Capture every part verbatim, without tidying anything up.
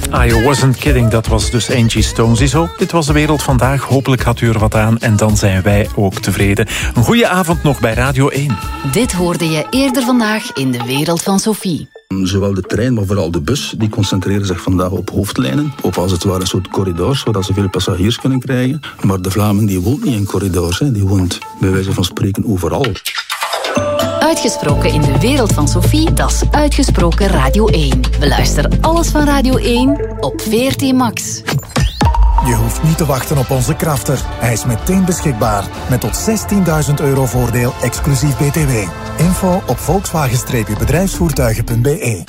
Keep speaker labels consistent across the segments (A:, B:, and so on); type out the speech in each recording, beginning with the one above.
A: I wasn't kidding, dat was dus Angie Stone. Ziezo, dit was De Wereld Vandaag. Hopelijk had u er wat aan en dan zijn wij ook tevreden. Een goede avond nog bij Radio één.
B: Dit hoorde je eerder vandaag in De Wereld van Sophie.
C: Zowel de trein, maar vooral de bus, die concentreren zich vandaag op hoofdlijnen. Op als het ware een soort corridors, zodat ze veel passagiers kunnen krijgen. Maar de Vlaming die woont niet in corridors, hè. Die woont bij wijze van spreken overal.
B: Uitgesproken in De Wereld van Sophie, dat is Uitgesproken Radio één. Beluister alles van Radio één op V R T Max.
D: Je hoeft niet te wachten op onze krafter. Hij is meteen beschikbaar. Met tot zestienduizend euro voordeel, exclusief B T W. Info op volkswagen bedrijfsvoertuigen punt b e.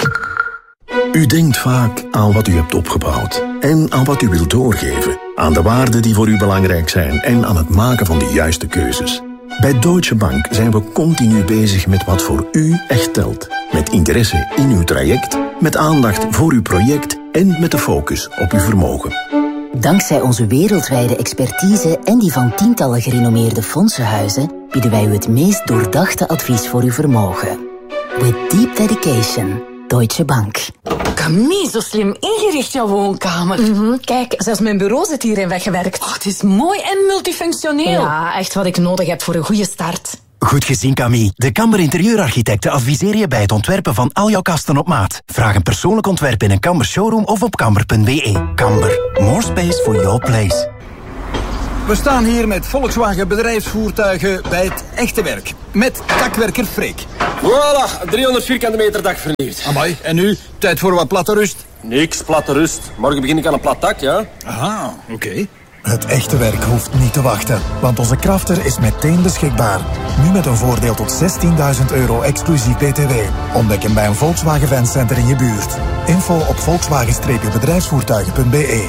E: U denkt vaak aan wat u hebt opgebouwd. En aan wat u wilt doorgeven. Aan de waarden die voor u belangrijk zijn. En aan het maken van de juiste keuzes. Bij Deutsche Bank zijn we continu bezig met wat voor u echt telt. Met interesse in uw traject, met aandacht voor uw project en met de focus op uw vermogen.
F: Dankzij onze wereldwijde expertise en die van tientallen gerenommeerde fondsenhuizen bieden wij u het meest doordachte advies voor uw vermogen. With deep dedication, Deutsche Bank.
G: Camille, zo slim ingericht, jouw woonkamer.
H: Mm-hmm. Kijk, zelfs mijn bureau zit hierin weggewerkt.
G: Oh, het is mooi en multifunctioneel.
H: Ja, echt wat ik nodig heb voor een goede start.
I: Goed gezien, Camille. De Kamber Interieurarchitecten adviseren je bij het ontwerpen van al jouw kasten op maat. Vraag een persoonlijk ontwerp in een Kamber showroom of op kamber punt b e. Kamber. More space for your place.
J: We staan hier met Volkswagen bedrijfsvoertuigen bij het echte werk. Met takwerker Freek.
K: Voilà, driehonderd vierkante meter dak vernieuwd.
J: Amai, en nu? Tijd voor wat platte rust?
K: Niks, platte rust. Morgen begin ik aan een plat dak, ja?
J: Aha, oké. Okay.
D: Het echte werk hoeft niet te wachten, want onze krafter is meteen beschikbaar. Nu met een voordeel tot zestienduizend euro exclusief B T W. Ontdek hem bij een Volkswagen Fancenter in je buurt. Info op volkswagen bedrijfsvoertuigen punt b e.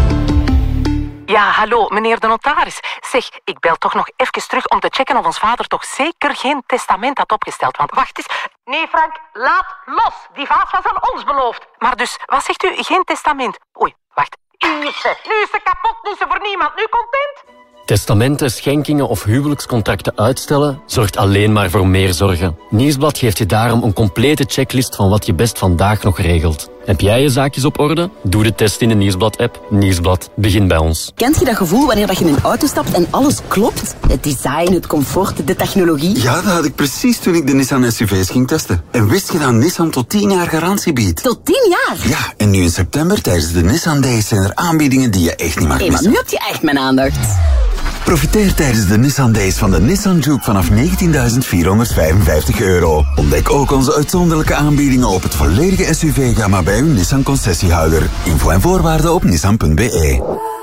L: Ja, hallo, meneer de notaris. Zeg, ik bel toch nog even terug om te checken of ons vader toch zeker geen testament had opgesteld. Want wacht eens. Nee, Frank, laat los. Die vaas was aan ons beloofd. Maar dus, wat zegt u? Geen testament? Oei, wacht. Nu is ze. Nu is ze kapot, nu is ze voor niemand. Nu content?
M: Testamenten, schenkingen of huwelijkscontracten uitstellen zorgt alleen maar voor meer zorgen. Nieuwsblad geeft je daarom een complete checklist van wat je best vandaag nog regelt. Heb jij je zaakjes op orde? Doe de test in de Nieuwsblad-app. Nieuwsblad, begin bij ons.
N: Kent je dat gevoel wanneer dat je in een auto stapt en alles klopt? Het design, het comfort, de technologie.
O: Ja, dat had ik precies toen ik de Nissan S U V's ging testen. En wist je dat Nissan tot tien jaar garantie biedt?
N: Tot tien jaar?
O: Ja, en nu in september tijdens de Nissan Days zijn er aanbiedingen die je echt niet mag
N: hey,
O: missen.
N: Maar nu heb je echt mijn aandacht.
O: Profiteer tijdens de Nissan Days van de Nissan Juke vanaf negentienduizend vierhonderdvijfenvijftig euro. Ontdek ook onze uitzonderlijke aanbiedingen op het volledige S U V-gamma bij uw Nissan concessiehouder. Info en voorwaarden op nissan punt b e.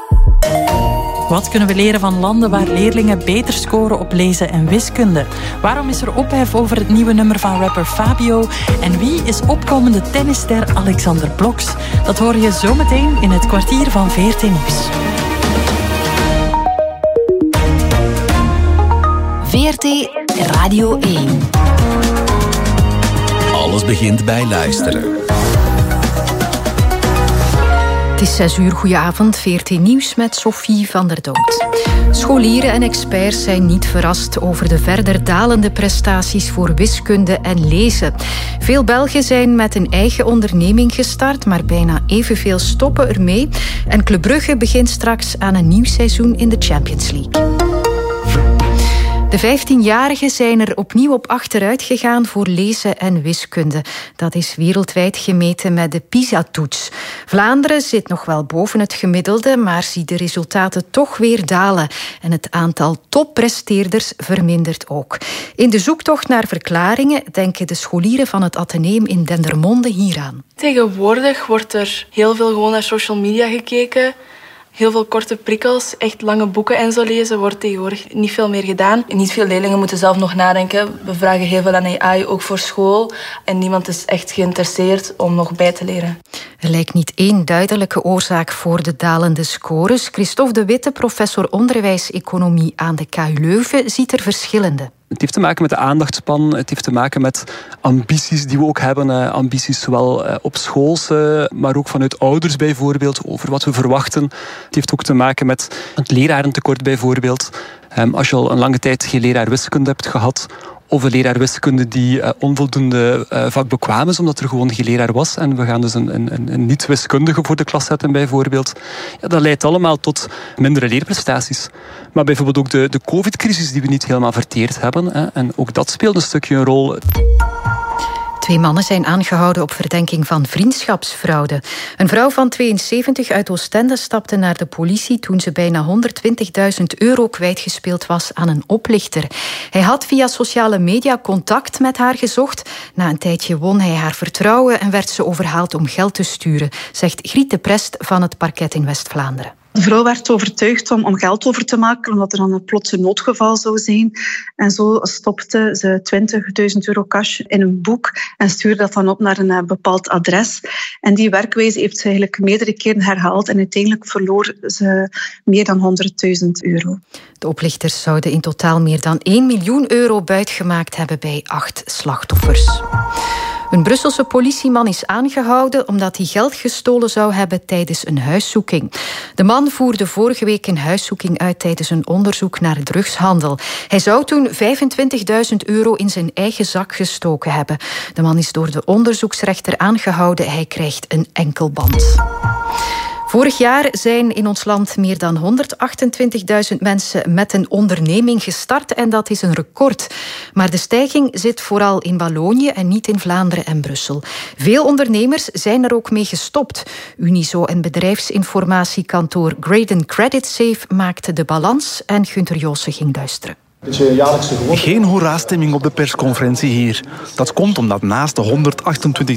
P: Wat kunnen we leren van landen waar leerlingen beter scoren op lezen en wiskunde? Waarom is er ophef over het nieuwe nummer van rapper Fabio? En wie is opkomende tennisster Alexander Bloks? Dat hoor je zometeen in het kwartier van V R T Nieuws.
B: V R T Radio één.
Q: Alles begint bij luisteren.
R: Het is zes uur, goedenavond, V R T Nieuws met Sophie van der Dood. Scholieren en experts zijn niet verrast over de verder dalende prestaties voor wiskunde en lezen. Veel Belgen zijn met een eigen onderneming gestart, maar bijna evenveel stoppen ermee. En Club Brugge begint straks aan een nieuw seizoen in de Champions League. De vijftienjarigen zijn er opnieuw op achteruit gegaan voor lezen en wiskunde. Dat is wereldwijd gemeten met de PISA-toets. Vlaanderen zit nog wel boven het gemiddelde, maar ziet de resultaten toch weer dalen. En het aantal toppresteerders vermindert ook. In de zoektocht naar verklaringen denken de scholieren van het Atheneum in Dendermonde hieraan.
S: Tegenwoordig wordt er heel veel gewoon naar social media gekeken. Heel veel korte prikkels, echt lange boeken en zo lezen wordt tegenwoordig niet veel meer gedaan.
T: Niet veel leerlingen moeten zelf nog nadenken. We vragen heel veel aan A I, ook voor school. En niemand is echt geïnteresseerd om nog bij te leren.
R: Er lijkt niet één duidelijke oorzaak voor de dalende scores. Christophe de Witte, professor onderwijseconomie aan de K U Leuven, ziet er verschillende.
U: Het heeft te maken met de aandachtspan. Het heeft te maken met ambities die we ook hebben. Eh, ambities zowel eh, op schools, eh, maar ook vanuit ouders bijvoorbeeld, over wat we verwachten. Het heeft ook te maken met het lerarentekort bijvoorbeeld. Um, als je al een lange tijd geen leraar wiskunde hebt gehad, Of een leraar wiskunde die uh, onvoldoende uh, vakbekwaam is, omdat er gewoon geen leraar was. En we gaan dus een, een, een niet-wiskundige voor de klas zetten, bijvoorbeeld. Ja, dat leidt allemaal tot mindere leerprestaties. Maar bijvoorbeeld ook de, de covid-crisis die we niet helemaal verteerd hebben. Hè, en ook dat speelt een stukje een rol.
R: Twee mannen zijn aangehouden op verdenking van vriendschapsfraude. Een vrouw van tweeënzeventig uit Oostende stapte naar de politie toen ze bijna honderdtwintigduizend euro kwijtgespeeld was aan een oplichter. Hij had via sociale media contact met haar gezocht. Na een tijdje won hij haar vertrouwen en werd ze overhaald om geld te sturen, zegt Griet de Prest van het parket in West-Vlaanderen.
A: De vrouw werd overtuigd om, om geld over te maken, omdat er dan een plotse noodgeval zou zijn. En zo stopte ze twintigduizend euro cash in een boek en stuurde dat dan op naar een uh, bepaald adres. En die werkwijze heeft ze eigenlijk meerdere keren herhaald en uiteindelijk verloor ze meer dan honderdduizend euro.
R: De oplichters zouden in totaal meer dan één miljoen euro buitgemaakt hebben bij acht slachtoffers. Een Brusselse politieman is aangehouden omdat hij geld gestolen zou hebben tijdens een huiszoeking. De man voerde vorige week een huiszoeking uit tijdens een onderzoek naar drugshandel. Hij zou toen vijfentwintigduizend euro in zijn eigen zak gestoken hebben. De man is door de onderzoeksrechter aangehouden. Hij krijgt een enkelband. Vorig jaar zijn in ons land meer dan honderdachtentwintigduizend mensen met een onderneming gestart en dat is een record. Maar de stijging zit vooral in Wallonië en niet in Vlaanderen en Brussel. Veel ondernemers zijn er ook mee gestopt. Unizo en bedrijfsinformatiekantoor Graydon Credit Safe maakte de balans en Gunther Joosse ging luisteren.
V: Geen hoera-stemming op de persconferentie hier. Dat komt omdat naast de honderdachtentwintig